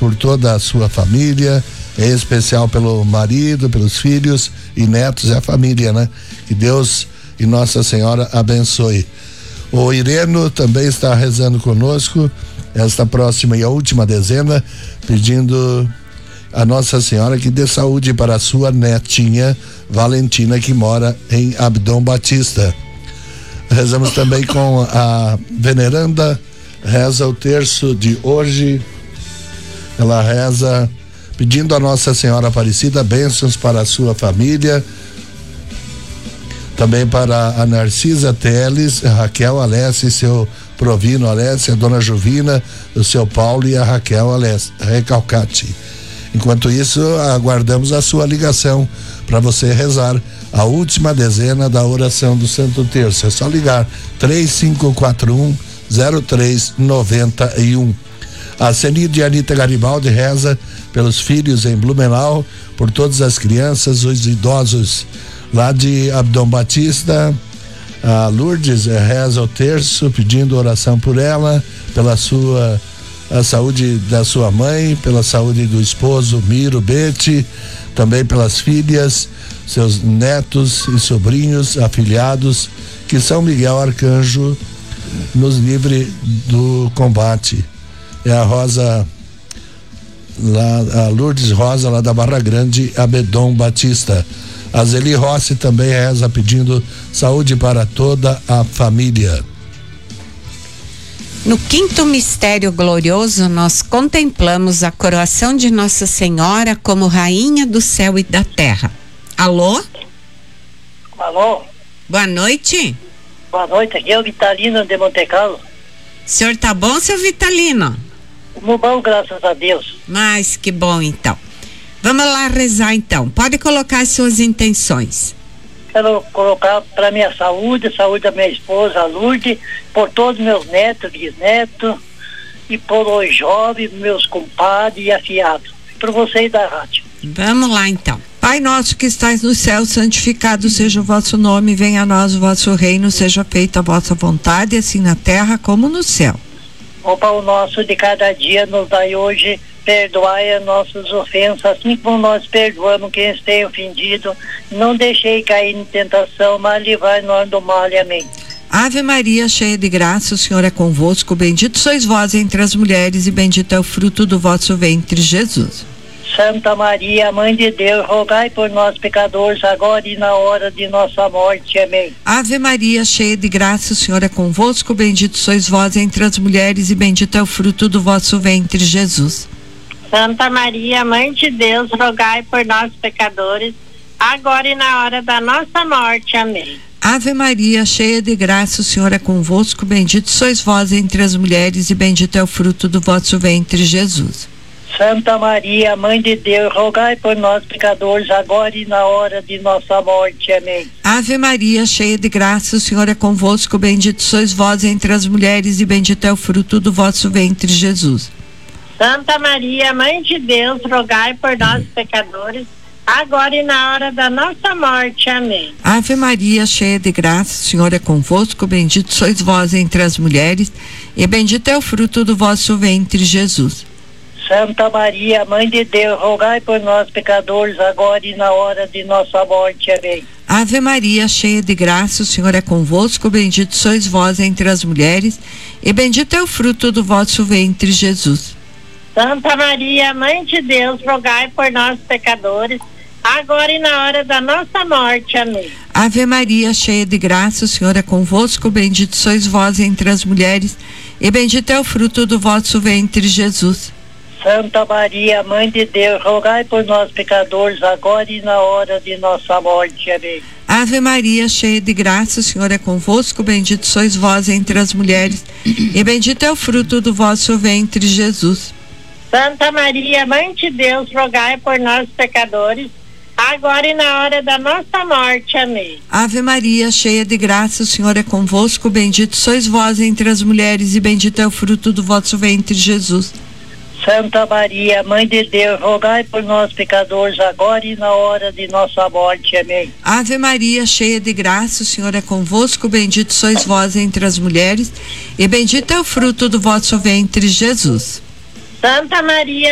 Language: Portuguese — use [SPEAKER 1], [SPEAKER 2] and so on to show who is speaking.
[SPEAKER 1] por toda a sua família, em especial pelo marido, pelos filhos e netos e a família, né? Que Deus e Nossa Senhora abençoe. O Ireno também está rezando conosco esta próxima e a última dezena, pedindo a Nossa Senhora que dê saúde para a sua netinha Valentina, que mora em Abdom Batista. Rezamos também com a veneranda, reza o terço de hoje. Ela reza pedindo a Nossa Senhora Aparecida bênçãos para a sua família, também para a Narcisa Teles, a Raquel Alessi, seu Provino Alessi, a Dona Juvina, o seu Paulo e a Raquel Alessi, Recalcati. Enquanto isso, aguardamos a sua ligação para você rezar a última dezena da oração do Santo Terço. É só ligar 3541-0391. A Cenide Anita Garibaldi reza pelos filhos em Blumenau, por todas as crianças, os idosos lá de Abdom Batista. A Lourdes reza o terço pedindo oração por ela, pela a saúde da sua mãe, pela saúde do esposo Miro Bete, também pelas filhas, seus netos e sobrinhos, afilhados, que São Miguel Arcanjo nos livre do combate. É a Rosa, a Lourdes Rosa, lá da Barra Grande, Abedom Batista. A Zeli Rossi também reza pedindo saúde para toda a família.
[SPEAKER 2] No quinto mistério glorioso, nós contemplamos a coroação de Nossa Senhora como Rainha do céu e da terra. Alô?
[SPEAKER 3] Alô?
[SPEAKER 2] Boa noite.
[SPEAKER 3] Boa noite, aqui é o Vitalino de Monte Carlo.
[SPEAKER 2] O senhor tá bom, seu Vitalino?
[SPEAKER 3] Muito bom, graças a Deus.
[SPEAKER 2] Mas que bom, então. Vamos lá rezar, então. Pode colocar as suas intenções.
[SPEAKER 3] Quero colocar para minha saúde, saúde da minha esposa, a Lourdes, por todos meus netos, bisnetos, e por os jovens, meus compadres e afiados. E por vocês da rádio.
[SPEAKER 2] Vamos lá, então.
[SPEAKER 4] Pai nosso que estais no céu, santificado seja o vosso nome, venha a nós o vosso reino, seja feita a vossa vontade, assim na terra como no céu.
[SPEAKER 3] O pão nosso de cada dia nos dai hoje, perdoai as nossas ofensas, assim como nós perdoamos quem nos tem ofendido. Não deixei cair em tentação, mas livrai-nos do mal. Amém.
[SPEAKER 4] Ave Maria, cheia de graça, o Senhor é convosco, bendito sois vós entre as mulheres e bendito é o fruto do vosso ventre, Jesus.
[SPEAKER 3] Santa Maria, Mãe de Deus, rogai por nós pecadores, agora e na hora de nossa morte. Amém.
[SPEAKER 4] Ave Maria, cheia de graça, o Senhor é convosco, bendito sois vós entre as mulheres e bendito é o fruto do vosso ventre, Jesus.
[SPEAKER 5] Santa Maria, Mãe de Deus, rogai por nós pecadores, agora e na hora da nossa morte. Amém.
[SPEAKER 4] Ave Maria, cheia de graça, o Senhor é convosco, bendito sois vós entre as mulheres e bendito é o fruto do vosso ventre, Jesus.
[SPEAKER 3] Santa Maria, Mãe de Deus, rogai por nós pecadores, agora e na hora de nossa morte. Amém.
[SPEAKER 4] Ave Maria, cheia de graça, o Senhor é convosco, bendito sois vós entre as mulheres e bendito é o fruto do vosso ventre, Jesus.
[SPEAKER 5] Santa Maria, Mãe de Deus, rogai por nós pecadores, agora e na hora da nossa morte. Amém.
[SPEAKER 4] Ave Maria, cheia de graça, o Senhor é convosco, bendito sois vós entre as mulheres e bendito é o fruto do vosso ventre, Jesus.
[SPEAKER 3] Santa Maria, Mãe de Deus, rogai por nós pecadores, agora e na hora de nossa morte. Amém.
[SPEAKER 4] Ave Maria, cheia de graça, o Senhor é convosco, bendito sois vós entre as mulheres e bendito é o fruto do vosso ventre, Jesus.
[SPEAKER 5] Santa Maria, Mãe de Deus, rogai por nós pecadores, agora e na hora da nossa morte. Amém.
[SPEAKER 4] Ave Maria, cheia de graça, o Senhor é convosco, bendito sois vós entre as mulheres e bendito é o fruto do vosso ventre, Jesus.
[SPEAKER 3] Santa Maria, Mãe de Deus, rogai por nós pecadores, agora e na hora de nossa morte. Amém.
[SPEAKER 4] Ave Maria, cheia de graça, o Senhor é convosco, bendito sois vós entre as mulheres e bendito é o fruto do vosso ventre, Jesus.
[SPEAKER 5] Santa Maria, Mãe de Deus, rogai por nós pecadores, agora e na hora da nossa morte. Amém.
[SPEAKER 4] Ave Maria, cheia de graça, o Senhor é convosco, bendito sois vós entre as mulheres e bendito é o fruto do vosso ventre, Jesus.
[SPEAKER 3] Santa Maria, Mãe de Deus, rogai por nós pecadores, agora e na hora de nossa morte. Amém.
[SPEAKER 4] Ave Maria, cheia de graça, o Senhor é convosco, bendito sois vós entre as mulheres e bendito é o fruto do vosso ventre, Jesus.
[SPEAKER 5] Santa Maria,